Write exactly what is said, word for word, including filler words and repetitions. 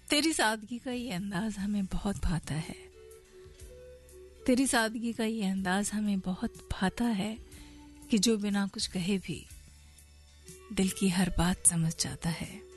तेरी सादगी का ये अंदाज हमें बहुत भाता है, तेरी सादगी का ये अंदाज हमें बहुत भाता है कि जो बिना कुछ कहे भी दिल की हर बात समझ जाता है।